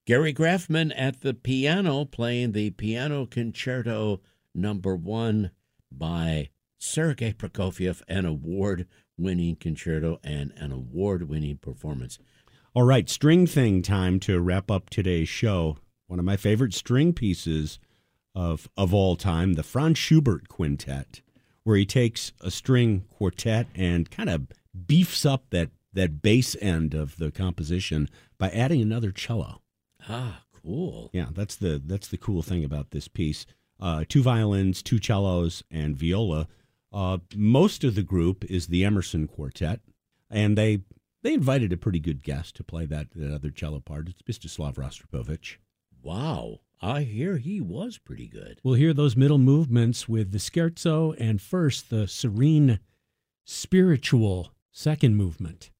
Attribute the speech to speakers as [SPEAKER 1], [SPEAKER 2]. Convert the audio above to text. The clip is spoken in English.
[SPEAKER 1] Gary Graffman at the piano playing the Piano Concerto No. 1 by Sergei Prokofiev, an award-winning concerto and an award-winning performance.
[SPEAKER 2] All right, string thing time to wrap up today's show. One of my favorite string pieces of all time, the Franz Schubert Quintet, where he takes a string quartet and kind of beefs up that bass end of the composition by adding another cello.
[SPEAKER 1] Ah, cool.
[SPEAKER 2] Yeah, that's the cool thing about this piece. 2 violins, 2 cellos, and viola. Most of the group is the Emerson Quartet, and they invited a pretty good guest to play that other cello part. It's Mstislav Rostropovich.
[SPEAKER 1] Wow, I hear he was pretty good.
[SPEAKER 2] We'll hear those middle movements with the scherzo and first the serene, spiritual second movement.